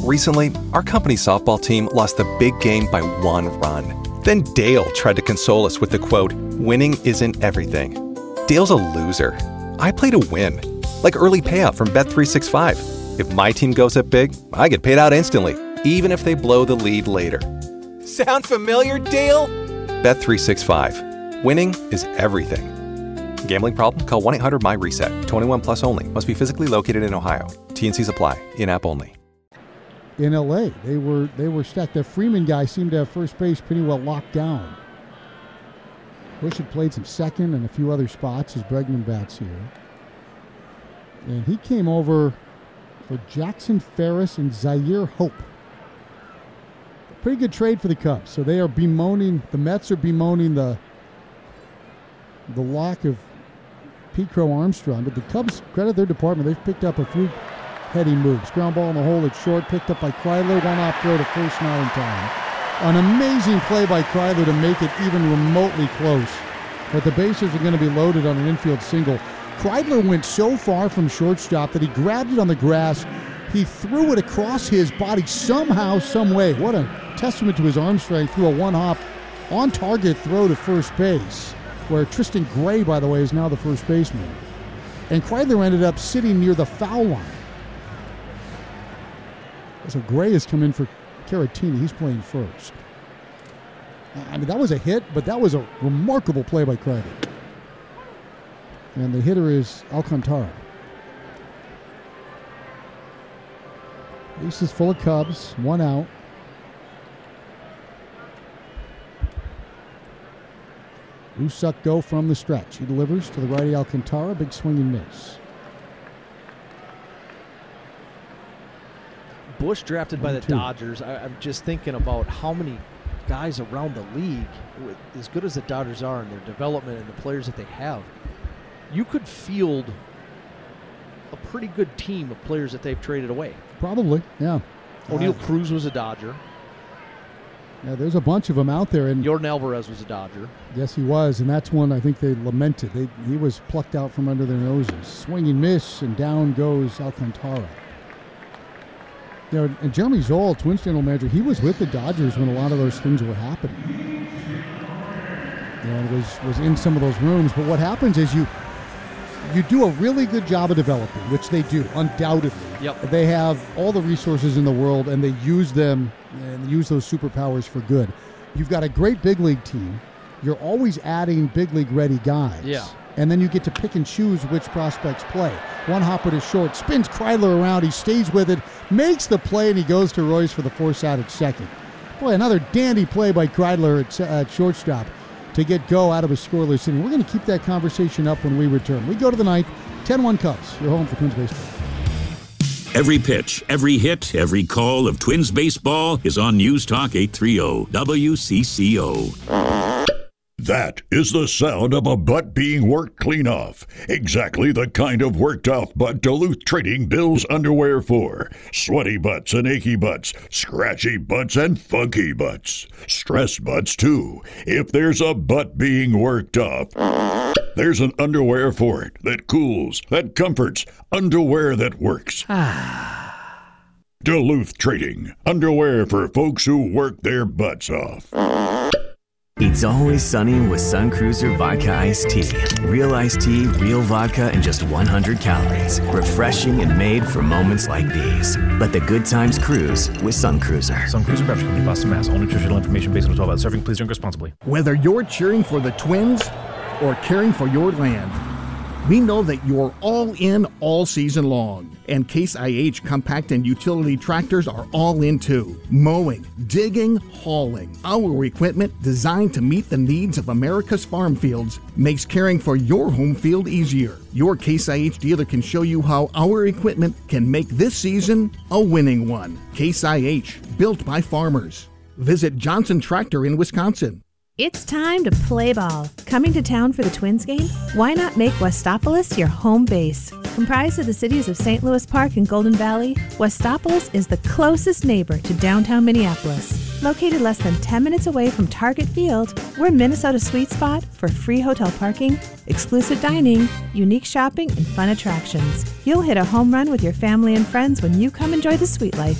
Recently, our company softball team lost the big game by 1 run. Then Dale tried to console us with the quote, "Winning isn't everything." Dale's a loser. I play to win. Like early payout from Bet365. If my team goes up big, I get paid out instantly, even if they blow the lead later. Sound familiar, Dale? Bet365. Winning is everything. Gambling problem? Call 1-800-MY-RESET. 21 plus only. Must be physically located in Ohio. T&Cs apply. In-app only. In L.A., they were stacked. The Freeman guy seemed to have first base pretty well locked down. Bush had played some second and a few other spots as Bregman bats here. And he came over for Jackson Ferris and Zaire Hope. Pretty good trade for the Cubs. So they are bemoaning, the Mets are bemoaning the lack of Pete Crow Armstrong. But the Cubs, credit their department, they've picked up a few heady moves. Ground ball in the hole at short, picked up by Kreidler, one-off throw to first, not in time. An amazing play by Kreidler to make it even remotely close. But the bases are going to be loaded on an infield single. Kreidler went so far from shortstop that he grabbed it on the grass. He threw it across his body somehow, some way. What a testament to his arm strength. Threw a one-hop on-target throw to first base, where Tristan Gray, by the way, is now the first baseman. And Kreidler ended up sitting near the foul line. So Gray has come in for Caratini. He's playing first. I mean, that was a hit, but that was a remarkable play by Kreidler. And the hitter is Alcantara. Bases full of Cubs, one out. Usuck go from the stretch. He delivers to the righty Alcantara. Big swing and miss. Bush drafted by the Dodgers. I'm just thinking about how many guys around the league, as good as the Dodgers are in their development and the players that they have, you could field a pretty good team of players that they've traded away. Probably, yeah. O'Neal Cruz was a Dodger. Yeah, there's a bunch of them out there. And Yordan Alvarez was a Dodger. Yes, he was, and that's one I think they lamented. He was plucked out from under their noses. Swing and miss, and down goes Alcantara. You know, and Jeremy Zoll, Twins general manager, he was with the Dodgers when a lot of those things were happening. You know, and was in some of those rooms. But what happens is you do a really good job of developing, which they do, undoubtedly. Yep. They have all the resources in the world, and they use them and use those superpowers for good. You've got a great big league team. You're always adding big league ready guys. Yeah. And then you get to pick and choose which prospects play. One hopper to short, spins Kreidler around, he stays with it, makes the play, and he goes to Royce for the force out at second. Boy, another dandy play by Kreidler at shortstop to get go out of a scoreless inning. We're going to keep that conversation up when we return. We go to the ninth, 10-1 Cubs. You're home for Twins Baseball. Every pitch, every hit, every call of Twins Baseball is on News Talk 830 WCCO. That is the sound of a butt being worked clean off. Exactly the kind of worked off butt Duluth Trading bills underwear for. Sweaty butts and achy butts, scratchy butts and funky butts. Stress butts too. If there's a butt being worked off, there's an underwear for it that cools, that comforts, underwear that works. Duluth Trading. Underwear for folks who work their butts off. It's always sunny with Sun Cruiser Vodka Iced Tea. Real iced tea, real vodka, and just 100 calories. Refreshing and made for moments like these. Let the good times cruise with Sun Cruiser. Sun Cruiser Beverage Company, Boston, Mass. All nutritional information based on 12 ounce serving. Please drink responsibly. Whether you're cheering for the Twins or caring for your land, we know that you're all in all season long. And Case IH compact and utility tractors are all in too. Mowing, digging, hauling. Our equipment designed to meet the needs of America's farm fields makes caring for your home field easier. Your Case IH dealer can show you how our equipment can make this season a winning one. Case IH, built by farmers. Visit Johnson Tractor in Wisconsin. It's time to play ball. Coming to town for the Twins game? Why not make Westopolis your home base? Comprised of the cities of St. Louis Park and Golden Valley, Westopolis is the closest neighbor to downtown Minneapolis. Located less than 10 minutes away from Target Field, we're Minnesota's sweet spot for free hotel parking, exclusive dining, unique shopping, and fun attractions. You'll hit a home run with your family and friends when you come enjoy the sweet life